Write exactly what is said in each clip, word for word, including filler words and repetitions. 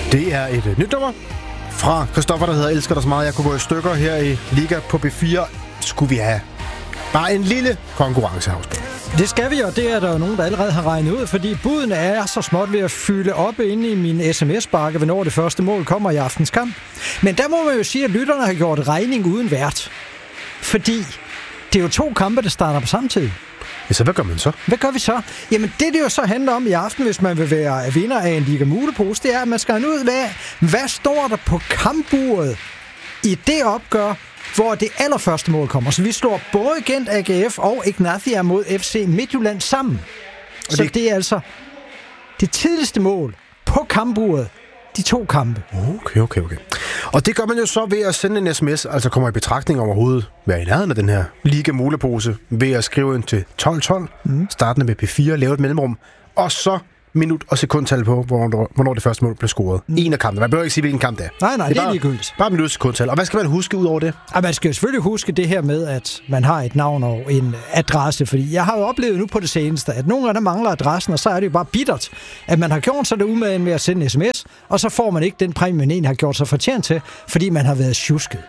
Det er et nyt nummer fra Christoffer, der hedder Elsker dig så meget, jeg kunne gå i stykker her i Liga på B fire. Skulle vi have bare en lille konkurrence, Havsborg? Det skal vi, og det er der jo nogen, der allerede har regnet ud, fordi budene er så småt ved at fylde op inde i min sms-bakke, hvornår det første mål kommer i aftens kamp. Men der må man jo sige, at lytterne har gjort regning uden vært. Fordi det er jo to kampe, der starter på samtidig. Ja, så hvad gør man så? Hvad gør vi så? Jamen, det det jo så handler om i aften, hvis man vil være vinder af en Liga Mulepose, det er, at man skal have ud af, hvad står der på kampuret i det opgør, hvor det allerførste mål kommer. Så vi slår både Gent A G F og Ignatia mod F C Midtjylland sammen. Og så det... det er altså det tidligste mål på kampuret, de to kampe. Okay, okay, okay. Og det gør man jo så ved at sende en sms, altså kommer i betragtning overhovedet, være i nærheden af den her Liga Mulepose, ved at skrive ind til tolv tolv, mm. startende med P fire, lave et mellemrum, og så minut og sekundtal på, hvornår, hvornår det første mål blev scoret. Mm. En af kampene. Man behøver ikke sige, hvilken kamp det er. Nej, nej, det er, det er bare, ligegyldigt. Bare minut og sekundtal. Og hvad skal man huske ud over det? Ja, man skal jo selvfølgelig huske det her med, at man har et navn og en adresse, fordi jeg har jo oplevet nu på det seneste, at nogle af dem mangler adressen, og så er det jo bare bittert, at man har gjort sig det umage med at sende en sms, og så får man ikke den præmie, man egentlig har gjort sig fortjent til, fordi man har været tjusket.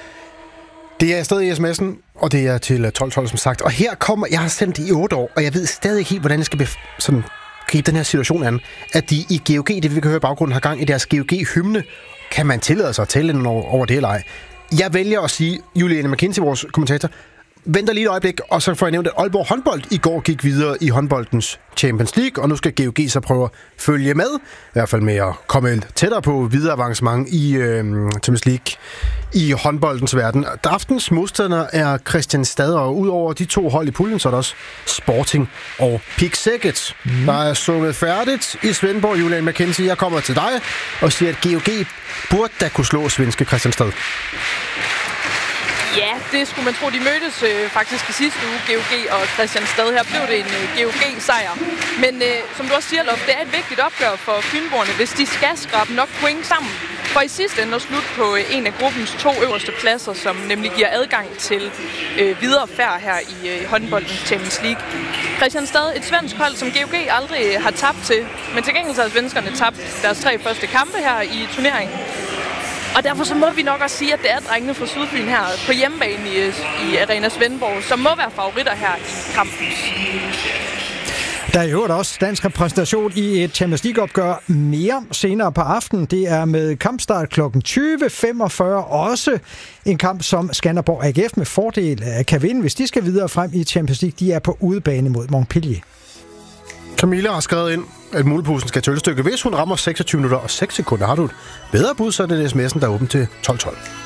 Det er stadig i sms'en, og det er til tolv tolv, som sagt. Og her kommer, jeg har sendt det i otte år, og jeg ved stadig ikke helt, hvordan jeg skal bef- sådan gribe den her situation an, at de i G O G, det vi kan høre i baggrunden, har gang i deres G O G-hymne. Kan man tillade sig at tælle over, over det eller ej? Jeg vælger at sige, Juliane McKinsey, vores kommentator, venter lige et øjeblik, og så får jeg nævnt, at Aalborg håndbold i går gik videre i håndboldens Champions League, og nu skal G O G så prøve at følge med, i hvert fald med at komme tættere på videre avancement i øh, Champions League i håndboldens verden. Aftens modstander er Kristianstad, og udover de to hold i puljen, så er der også Sporting og Pick Szeged. Mm. Der er sunget færdigt i Svendborg. Juliane McKinsey, jeg kommer til dig og siger, at G O G burde da kunne slå svenske Kristianstad. Ja, det skulle man tro. De mødtes øh, faktisk i sidste uge, G O G og Kristianstad. Her blev det en øh, G O G-sejr. Men øh, som du også siger, Lof, det er et vigtigt opgør for fynboerne, hvis de skal skrabe nok point sammen. For i sidste ende at slutte på øh, en af gruppens to øverste pladser, som nemlig giver adgang til øh, videre færd her i øh, håndboldens Champions League. Kristianstad, et svensk hold, som G O G aldrig har tabt til. Men til gengæld har svenskerne tabt deres tre første kampe her i turneringen. Og derfor så må vi nok også sige, at det er drengene fra Sydfyn her på hjemmebane i, i Arena Svendborg, som må være favoritter her i kampen. Der er jo også dansk repræsentation i et Champions League-opgør mere senere på aftenen. Det er med kampstart klokken tyve femogfyrre. Også en kamp, som Skanderborg A G F med fordel kan vinde, hvis de skal videre frem i Champions League. De er på udebane mod Montpellier. Camilla har skrevet ind, at muleposen skal tøllestykke. Hvis hun rammer seksogtyve minutter og seks sekunder, har du et bedre bud, så er det sms'en, der er åben til tolv tolv.